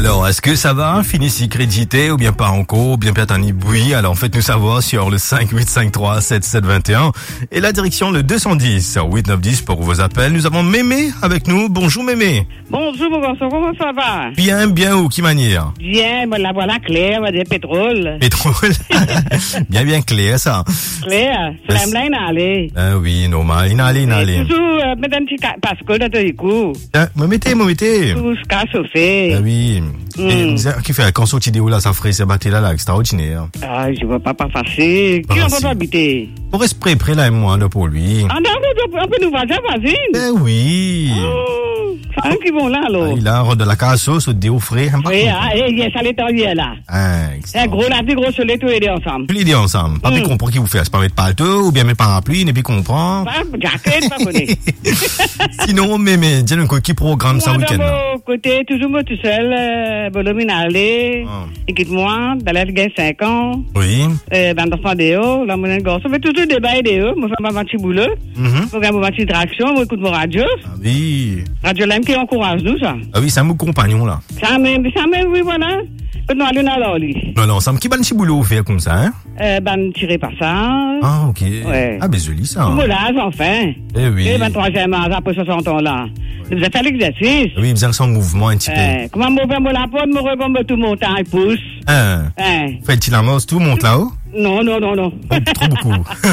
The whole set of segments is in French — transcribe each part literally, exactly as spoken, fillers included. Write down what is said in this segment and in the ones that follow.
Alors, est-ce que ça va? Fini si crédité ou bien pas encore, ou bien peut-être un ébouilli? Alors, faites-nous savoir sur le cinq huit cinq trois sept sept deux un et la direction le deux cent dix huit neuf dix pour vos appels. Nous avons Mémé avec nous. Bonjour Mémé. Bonjour mon garçon, comment ça va? Bien, bien ou qui manière? Bien, me la voilà claire, on va dire pétrole. Pétrole. Bien, bien clair ça. Claire, c'est la blague aller. Ah oui, normal. Il allait, il allait. Toujours, euh, mettre un petit ca- Pascal dans ton coup. Ah, me mettez, me mettez. Tout ce qu'a chauffé. Ah oui. Mm. Et, qui fait, quand sorti de où là, ça ferait ces bâtés là, là, extraordinaire. Ah, je vois pas pas facile. Qui on peut habiter? Pour esprit près là, et moi, là, pour lui. Ah non, on peut nous voisins, voisines. Eh oui. Oh, c'est un qui vont là, Ah, alors. il a de la casse-sauce, de au frais. Oui, ah, et il y a ça l'étendue là. Ah, C'est gros, la plus grosse soleil, tous les deux ensemble. tous les deux ensemble. Pas Mm. bien comprendre qui vous fait. C'est pas mettre paletot ou bien mettre parapluie, n'est plus comprendre. Pas jacket, pas connaître. Sinon, mais, mais, dis un qui programme ça Moi, week-end. de là. mon côté, toujours moi tout seul, euh, Bolomine aller, Ah. équipe-moi, d'aller gagner cinq ans, Oui. euh, ben, d'enfants des hauts, là, mon garçon, fait toujours des bails des hauts, moi, fais ma petit boulot, Mhm. faut gagner ma petite traction, moi, écoute mon radio, Ah oui. radio là, qui encourage nous, ça. Ah oui, c'est un mon compagnon, là. Ça même, ça même, oui, voilà. Peut nous aller dans l'orly. Non, non, ça me qui ban petit boulot faire comme ça, hein? Euh, ben, tirer par ça. Ah, ok. Ouais. Ah, ben, joli, ça. Moulage, enfin. Eh oui. Et vingt-troisième âge, après soixante ans, là. Vous avez fait l'exercice. Oui, vous avez son mouvement un petit peu. Euh, comment m'ouvrir mon la porte, me regomme tout mon temps, il pousse. Hein. Hein. Fait-il la mort, tout monte là-haut? Non, non, non, non. Oh, trop beaucoup.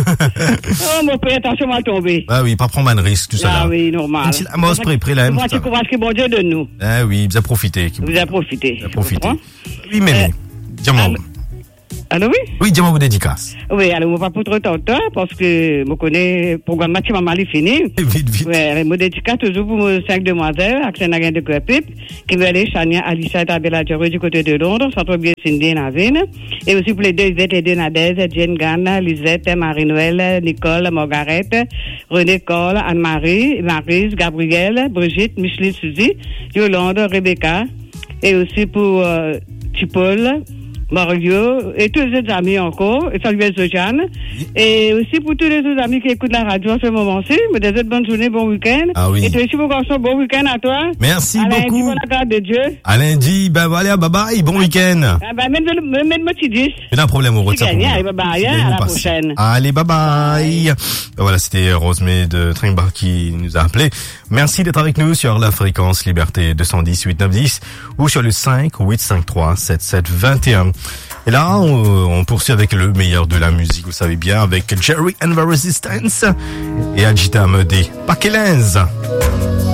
Oh, mon père, attention à tomber. Ah oui, pas prendre un risque, tout ça. Ah là. oui, normal. Une petite amorce près, près, là, même, Moi, ça tu va. courage que bon Dieu de nous. Ah oui, vous avez profité. Vous avez profité. Vous avez profité. Tu comprends? Oui, mais, mais. Dis-moi. allô? Allô, oui? Oui, dis-moi vos dédicaces. Oui, alors, on va pas pour trop de temps, parce que, je connais, le programme match, maman, il est fini. Vite, vite. Ouais, mon dédicace toujours pour mes cinq demoiselles, Axel Nagin de Crépip, qui veut aller Chania, Alicia et Abela Djero du côté de Londres, centre bien Cindy Navine. Et aussi pour les deux Yvette et deux Nadège, Jane Gann, Lisette, Marie-Noël, Nicole, Margaret, René Cole, Anne-Marie, Maryse, Gabrielle, Brigitte, Micheline Suzy, Yolande, Rebecca. Et aussi pour, euh, Tipol, Mario, et tous les autres amis encore, et Samuel Sojan, et aussi pour tous les autres amis qui écoutent la radio en ce moment-ci, me désire bonne journée, bon week-end. Ah oui. Et toi aussi, mon garçon, bon week-end à toi. Merci à lundi, beaucoup. pour la grâce de Dieu. À lundi, ben voilà, bye bye, bon week-end. Ah ben, même, même, même, moi, tu dis. Pas de problème au C'est retour. gagné, allez, bye bye, à la prochaine. Allez, bye bye. Ben voilà, c'était Rosemée de Tringbach qui nous a appelé. Merci d'être avec nous sur la fréquence Liberté deux cent dix huit neuf dix ou sur le cinq huit cinq trois sept sept deux un. Et là, on, on poursuit avec le meilleur de la musique, vous savez bien, avec Jerry and the Resistance et Agita Muddy. Paquelins.